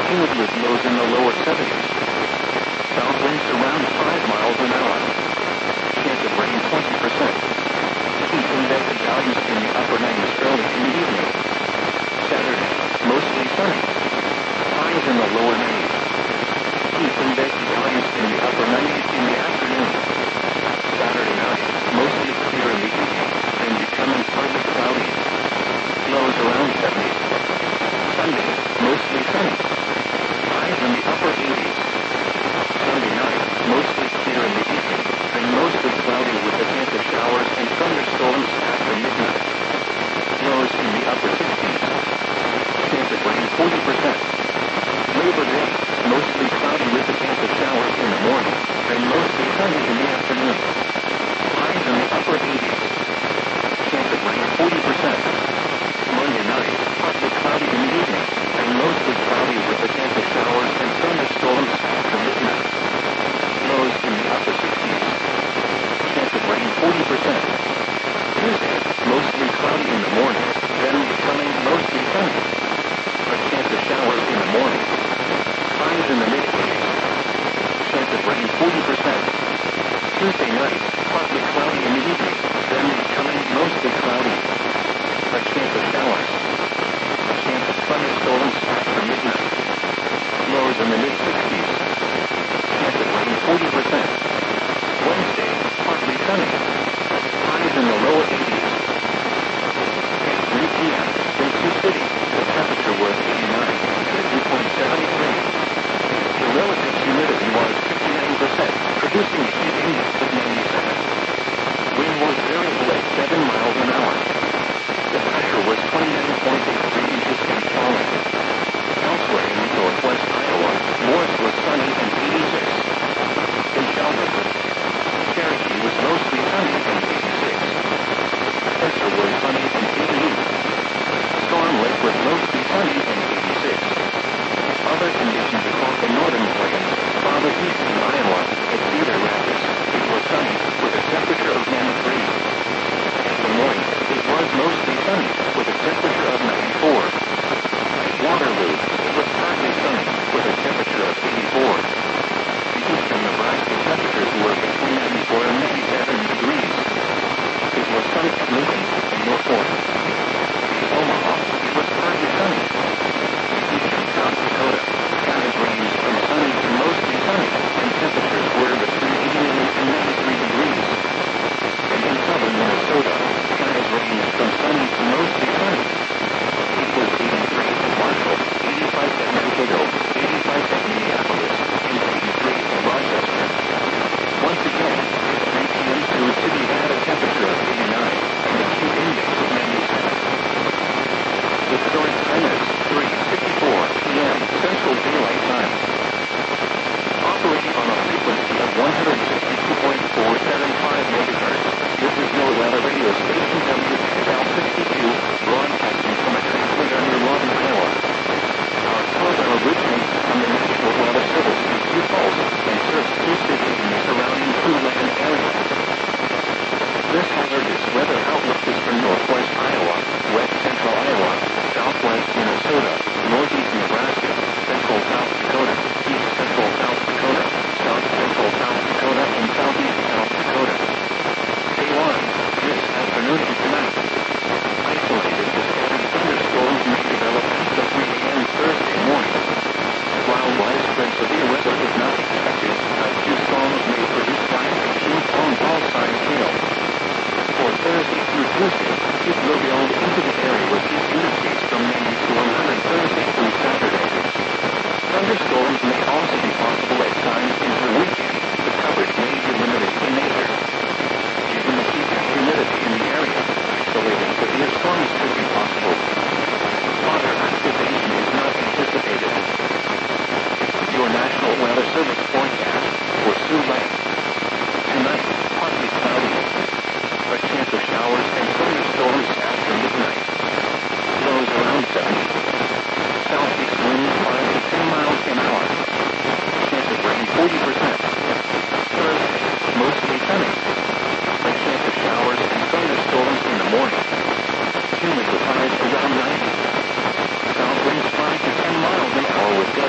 humid with lows in the lower 70s. South winds around 5 miles an hour. Chance of rain 20%. Heat index values in the upper 90s early in the evening. Saturday, mostly sunny. Highs in the lower 90s. Heat index values in the upper 90s in the afternoon. Saturday night, mostly clear in the evening, then becoming partly cloudy. Lows around 70s. Sunday, mostly sunny. Highs in the upper 80s. Sunday night, mostly clear in the evening, then mostly cloudy with a chance of showers and thunderstorms after midnight. Lows in the upper 60s. Chance of rain 40%. Labor Day, mostly cloudy with a chance of showers in the morning, then mostly sunny in the afternoon. Highs in the upper 80s. Chance of rain 40%. Monday night, partly cloudy in the evening, and mostly cloudy with a chance of showers and thunderstorms after midnight. Lows in the upper 60s. Chance of rain 40%. Tuesday, mostly cloudy in the morning, then becoming mostly sunny. A chance of showers in the morning. Highs in the mid-80s. Chance of rain 40%. Tuesday night, partly cloudy in the evening, then becoming mostly cloudy. A chance of showers. A chance of thunderstorms after midnight. Lows in the mid-60s. Chance of rain 40%. Wednesday, partly sunny. Highs in the lower 80s. At 3 p.m., in Sioux City, the temperature was 89, and dew point 73. The relative humidity was 59%, producing a heat index of 97. Wind was variable at 7 miles an hour. The pressure was 29.83 inches and falling. Elsewhere in northwest Iowa, Morris was sunny and 86. In Chalmers, Cherokee was mostly sunny and 86. Spencer was sunny and 88. Storm Lake was mostly sunny and 86. Other conditions across the northern plains, farther east in Iowa, at Cedar Rapids, it was sunny, with a temperature of 93. At Des Moines, it was mostly sunny, with a temperature of 94. At Waterloo, it was partly sunny, with a temperature of 84. The eastern Nebraska temperatures were between 94 and 97 degrees. It was sunny at Lincoln and North Fork. In Omaha, it was partly sunny. In eastern South Dakota, skies ranged from sunny to mostly sunny, and temperatures were between 89 and 93 degrees. And in southern Minnesota, skies ranged from sunny to mostly sunny. It was 83 at Marshall, 85 at Mankato, 85 at Minneapolis, and 83 at Rochester. Once again, at 3 p.m. Sioux City had a temperature of 89, and a heat index of 97. The current time is 3:54 p.m. Central Daylight Time. Operating on a frequency of 162.475 MHz, this is your weather radio station WXL 62, broadcasting from a transmitter near Lawton, Iowa. Our program originates from the National Weather Service in Sioux Falls and serves Sioux City and the surrounding Siouxland area. This hazardous weather outlook is for northwest Iowa, west central Iowa, southwest Minnesota, northeast Nebraska, central South Dakota, east central South Dakota, south central South Dakota, and southeast South Dakota. Day 1, this afternoon and tonight. Isolated to scattered thunderstorms may develop after 3 a.m. Thursday morning. While widespread severe weather is not expected, a few storms may produce 5 to 18-pound ball-sized hail. For Thursday through Tuesday, it will build into the area with heat indices from 90 to 100 Thursday through Saturday. Thunderstorms may also be possible at times into the weekend. The coverage may be limited in nature. Given the heat and humidity in the area, isolated severe storms could be possible. Water activation is not anticipated. This is your National Weather Service forecast for Siouxland.